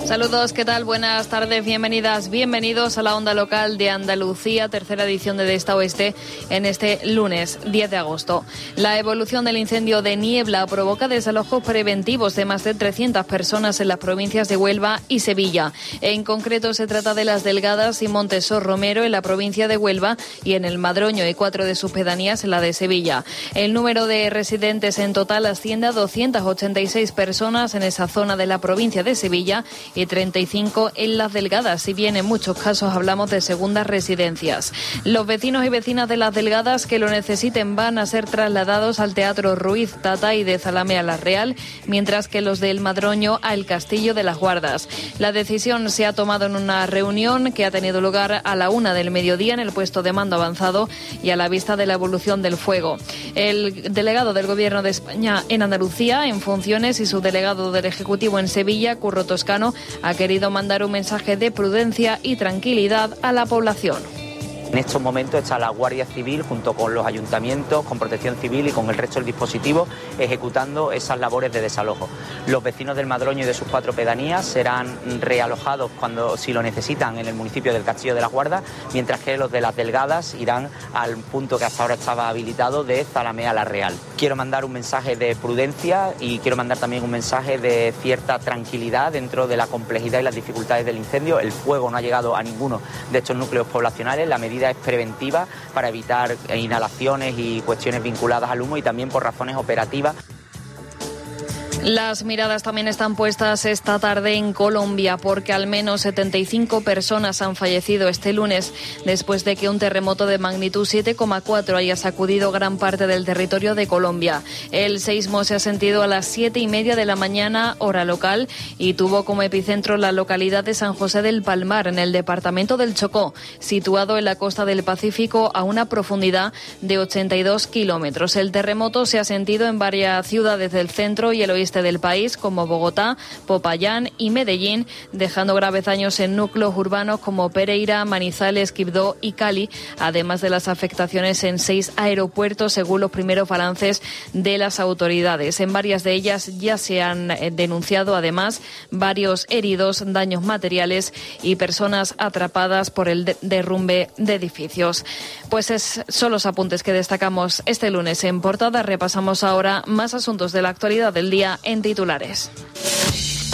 Saludos, ¿qué tal? Buenas tardes, bienvenidas, bienvenidos a la Onda Local de Andalucía, tercera edición de Esta Oeste en este lunes 10 de agosto. La evolución del incendio de Niebla provoca desalojos preventivos de más de 300 personas en las provincias de Huelva y Sevilla. En concreto se trata de Las Delgadas y Montesor Romero en la provincia de Huelva y en el Madroño y 4 de sus pedanías en la de Sevilla. El número de residentes en total asciende a 286 personas en esa zona de la provincia de Sevilla y 35 en Las Delgadas, si bien en muchos casos hablamos de segundas residencias. Los vecinos y vecinas de Las Delgadas que lo necesiten van a ser trasladados al Teatro Ruiz Tata y de Zalamea La Real, mientras que los del Madroño al Castillo de las Guardas. La decisión se ha tomado en una reunión que ha tenido lugar a la 1 del mediodía en el puesto de mando avanzado y a la vista de la evolución del fuego. El delegado del Gobierno de España en Andalucía en funciones y su delegado del Ejecutivo en Sevilla, Curro Toscano, ha querido mandar un mensaje de prudencia y tranquilidad a la población. En estos momentos está la Guardia Civil junto con los ayuntamientos, con Protección Civil y con el resto del dispositivo ejecutando esas labores de desalojo. Los vecinos del Madroño y de sus 4 pedanías serán realojados si lo necesitan en el municipio del Castillo de las Guardas, mientras que los de Las Delgadas irán al punto que hasta ahora estaba habilitado de Zalamea La Real. Quiero mandar un mensaje de prudencia y quiero mandar también un mensaje de cierta tranquilidad dentro de la complejidad y las dificultades del incendio. El fuego no ha llegado a ninguno de estos núcleos poblacionales. La medida es preventiva para evitar inhalaciones y cuestiones vinculadas al humo y también por razones operativas. Las miradas también están puestas esta tarde en Colombia porque al menos 75 personas han fallecido este lunes después de que un terremoto de magnitud 7,4 haya sacudido gran parte del territorio de Colombia. El seísmo se ha sentido a las 7:30 de la mañana, hora local, y tuvo como epicentro la localidad de San José del Palmar, en el departamento del Chocó, situado en la costa del Pacífico a una profundidad de 82 kilómetros. El terremoto se ha sentido en varias ciudades del centro y el oeste del país, como Bogotá, Popayán y Medellín, dejando graves daños en núcleos urbanos como Pereira, Manizales, Quibdó y Cali, además de las afectaciones en 6 aeropuertos, según los primeros balances de las autoridades. En varias de ellas ya se han denunciado, además, varios heridos, daños materiales y personas atrapadas por el derrumbe de edificios. Pues son los apuntes que destacamos este lunes en portada. Repasamos ahora más asuntos de la actualidad del día en titulares.